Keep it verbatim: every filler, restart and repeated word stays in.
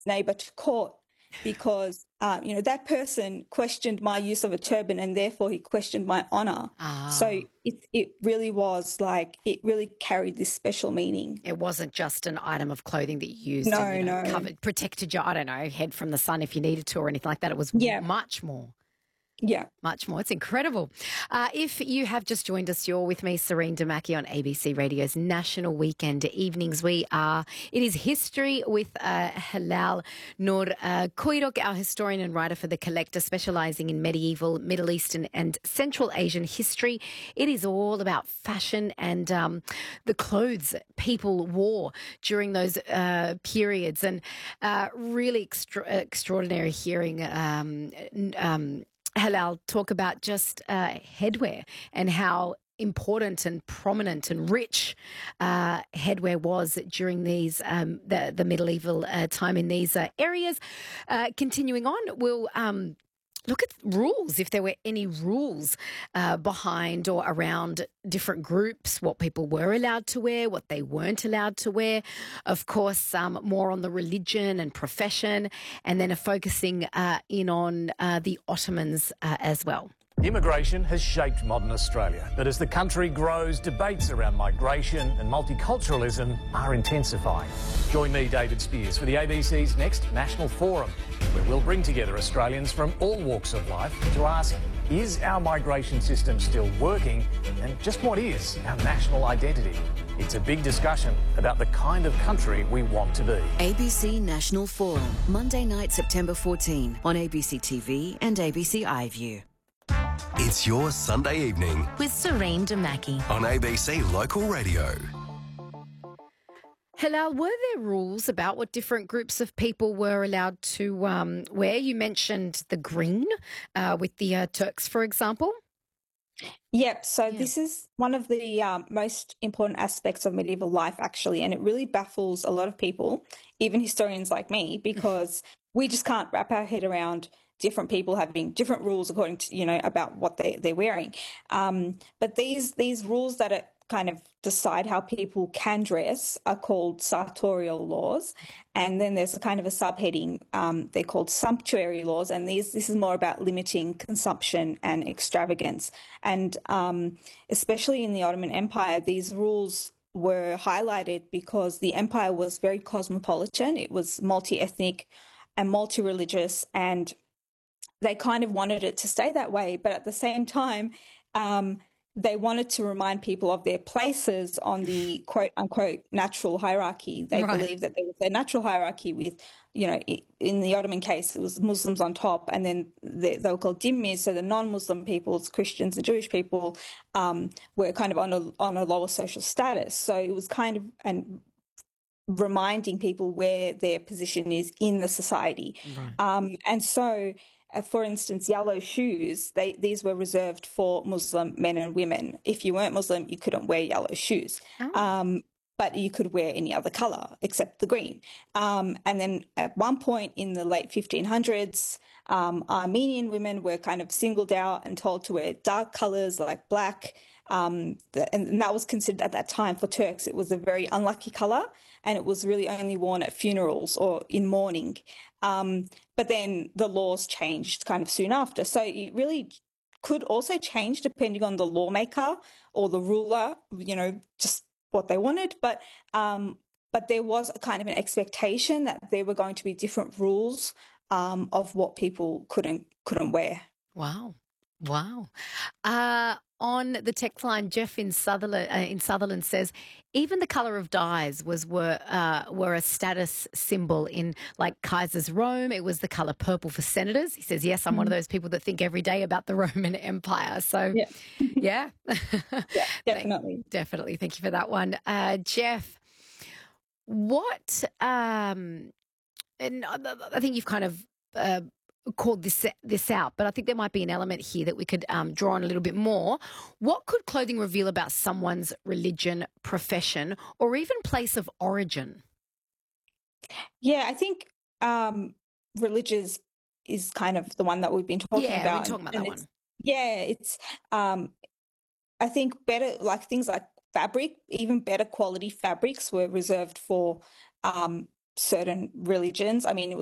neighbour to court because, um, you know, that person questioned my use of a turban and therefore he questioned my honour. Ah. So it, it really was like, it really carried this special meaning. It wasn't just an item of clothing that you used No, and, you know, no. covered, protected your, I don't know, head from the sun if you needed to or anything like that. It was Yeah. much more. Yeah. Much more. It's incredible. Uh, if you have just joined us, you're with me, Serene Damaki, on A B C Radio's National Weekend Evenings. We are, it is History with uh, Hilal Noor uh, Koirok, our historian and writer for The Collector, specialising in medieval, Middle Eastern and Central Asian history. It is all about fashion and um, the clothes people wore during those uh, periods, and uh, really extra- extraordinary hearing um, um Hilal talk about just uh, headwear and how important and prominent and rich uh, headwear was during these um, the, the medieval uh, time in these uh, areas. Uh, continuing on, we'll um, look at rules, if there were any rules uh, behind or around different groups, what people were allowed to wear, what they weren't allowed to wear. Of course, um, more on the religion and profession, and then a focusing uh, in on uh, the Ottomans uh, as well. Immigration has shaped modern Australia, but as the country grows, debates around migration and multiculturalism are intensifying. Join me, David Spears, for the A B C's next National Forum, where we'll bring together Australians from all walks of life to ask, is our migration system still working, and just what is our national identity? It's a big discussion about the kind of country we want to be. A B C National Forum, Monday night, September fourteenth, on A B C T V and A B C iView. It's your Sunday evening with Serene Damaki on A B C Local Radio. Hilal, were there rules about what different groups of people were allowed to um, wear? You mentioned the green uh, with the uh, Turks, for example. Yep. So Yeah. this is one of the um, most important aspects of medieval life, actually, and it really baffles a lot of people, even historians like me, because we just can't wrap our head around different people having different rules according to, you know, about what they, they're wearing. Um, but these these rules that are kind of decide how people can dress are called sartorial laws. And then there's a kind of a subheading, um, they're called sumptuary laws. And these this is more about limiting consumption and extravagance. And um, especially in the Ottoman Empire, these rules were highlighted because the empire was very cosmopolitan. It was multi-ethnic and multi-religious, and they kind of wanted it to stay that way. But at the same time, um, they wanted to remind people of their places on the quote unquote natural hierarchy. They Right. believed that there was a natural hierarchy with, you know, i- in the Ottoman case, it was Muslims on top, and then they, they were called dhimmis, so the non-Muslim peoples, Christians and Jewish people, um, were kind of on a, on a lower social status. So it was kind of and reminding people where their position is in the society. Right. Um, and so, uh, for instance, yellow shoes, they, these were reserved for Muslim men and women. If you weren't Muslim, you couldn't wear yellow shoes. Oh. Um, but you could wear any other colour except the green. Um, and then at one point in the late fifteen hundreds, um, Armenian women were kind of singled out and told to wear dark colours like black. Um, the, and that was considered at that time for Turks, it was a very unlucky colour, and it was really only worn at funerals or in mourning. Um, but then the laws changed kind of soon after. So it really could also change depending on the lawmaker or the ruler, you know, just what they wanted. But um, but there was a kind of an expectation that there were going to be different rules um, of what people couldn't couldn't wear. Wow. Wow. Uh, on the text line, Jeff in Sutherland, uh, in Sutherland says, even the colour of dyes was were uh, were a status symbol in like Kaiser's Rome. It was the colour purple for senators. He says, yes, I'm one of those people that think every day about the Roman Empire. So, Yeah. yeah. Yeah, definitely. Definitely. Thank you for that one. Uh, Jeff, what, um, and I I think you've kind of uh, called this this out, but I think there might be an element here that we could um, draw on a little bit more. What could clothing reveal about someone's religion, profession, or even place of origin? Yeah, I think um, religious is kind of the one that we've been talking Yeah, about. we're talking about and that it's- one. Yeah, it's um, I think better like things like fabric, even better quality fabrics were reserved for um, certain religions. I mean, it was